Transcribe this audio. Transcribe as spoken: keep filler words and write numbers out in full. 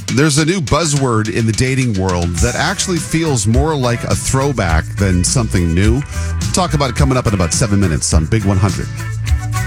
There's a new buzzword in the dating world that actually feels more like a throwback than something new. We'll talk about it coming up in about seven minutes on Big one hundred.